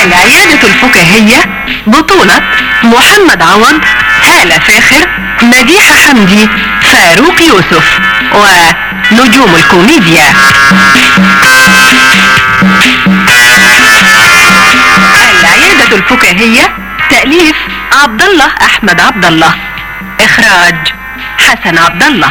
العيادة الفكاهية بطولة محمد عوض، هالة فاخر، مديحة حمدي، فاروق يوسف، ونجوم الكوميديا. العيادة الفكاهية تأليف عبد الله أحمد عبد الله، إخراج حسن عبد الله.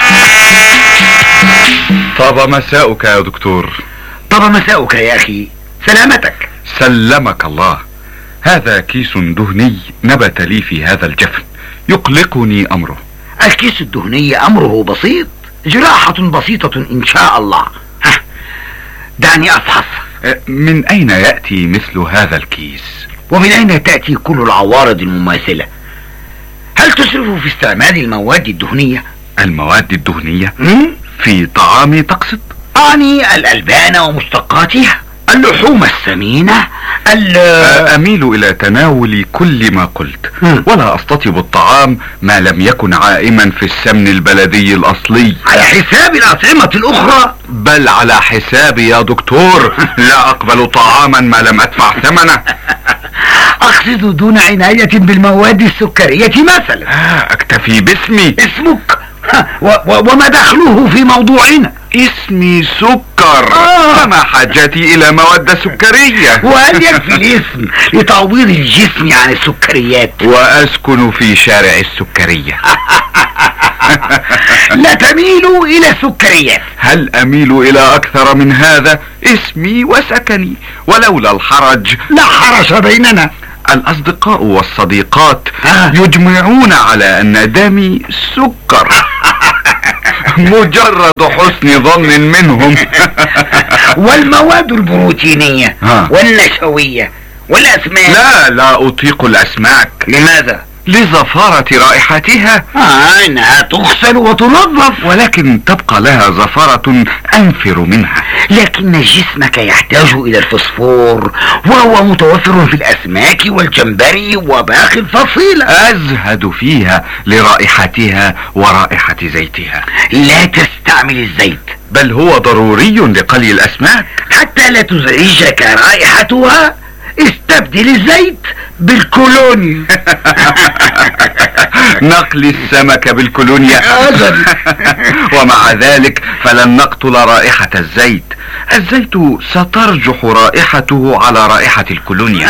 طاب مساؤك يا دكتور. طاب مساؤك يا أخي، سلامتك. سلمك الله. هذا كيس دهني نبت لي في هذا الجفن، يقلقني أمره. الكيس الدهني أمره بسيط، جراحة بسيطة إن شاء الله. دعني أفحص. من أين يأتي مثل هذا الكيس؟ ومن أين تأتي كل العوارض المماثلة؟ هل تسرف في استعمال المواد الدهنية؟ المواد الدهنية؟ في طعامي تقصد؟ أعني الألبان ومشتقاتها، اللحوم السمينة، أميل إلى تناول كل ما قلت، ولا أستطيب الطعام ما لم يكن عائما في السمن البلدي الأصلي. على حساب الأطعمة الأخرى؟ بل على حسابي يا دكتور. لا أقبل طعاما ما لم أدفع ثمنه. أقصد دون عناية بالمواد السكرية مثلا. أكتفي باسمي. اسمك؟ وما دخله في موضوعنا؟ اسمي سكر، فما حاجتي إلى مواد سكرية. وهل يكفي الاسم لتعويض الجسم عن السكريات؟ وأسكن في شارع السكرية. لا تميل إلى السكريات. هل أميل إلى أكثر من هذا؟ اسمي وسكني، ولولا الحرج. لا حرج بيننا. الأصدقاء والصديقات يجمعون على أن دمي سكر. مجرد حسن ظن منهم. والمواد البروتينية والنشوية والأسماك؟ لا أطيق الأسماك. لماذا؟ لزفارة رائحتها. إنها تغسل وتنظف، ولكن تبقى لها زفارة أنفر منها. لكن جسمك يحتاج إلى الفسفور، وهو متوفر في الأسماك والجمبري وباقي الفصيلة. أزهد فيها لرائحتها ورائحة زيتها. لا تستعمل الزيت، بل هو ضروري لقلي الأسماك. حتى لا تزعجك رائحتها استبدل الزيت بالكولونيا. نقلي السمك بالكولونيا. ومع ذلك فلن نقتل رائحة الزيت. الزيت سترجح رائحته على رائحة الكولونيا.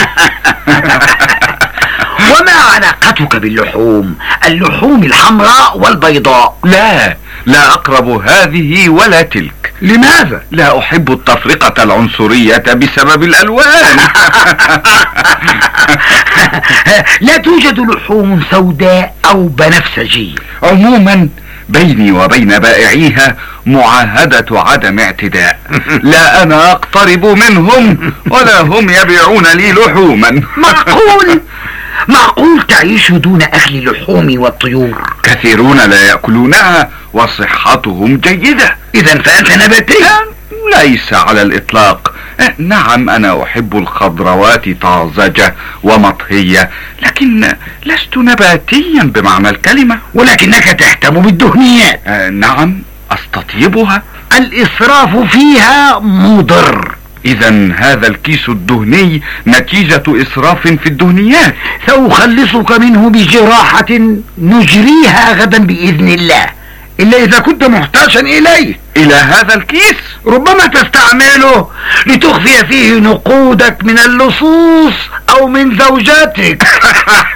وما علاقتك باللحوم؟ اللحوم الحمراء والبيضاء؟ لا أقرب هذه ولا تلك. لماذا؟ لا أحب التفرقة العنصرية بسبب الألوان. لا توجد لحوم سوداء أو بنفسجية؟ عموما بيني وبين بائعيها معاهدة عدم اعتداء. لا أنا أقترب منهم ولا هم يبيعون لي لحوما. معقول تعيش دون أكل اللحوم والطيور؟ كثيرون لا يأكلونها وصحتهم جيدة. إذن فأنت نباتي؟ ليس على الإطلاق. نعم أنا أحب الخضروات طازجة ومطهية، لكن لست نباتيا بمعنى الكلمة. ولكنك تهتم بالدهنيات. نعم أستطيبها. الإسراف فيها مضر. إذا هذا الكيس الدهني نتيجة إسراف في الدهنيات. سأخلصك منه بجراحة نجريها غدا بإذن الله، إلا إذا كنت محتاجا إليه. إلى هذا الكيس؟ ربما تستعمله لتخفي فيه نقودك من اللصوص أو من زوجاتك.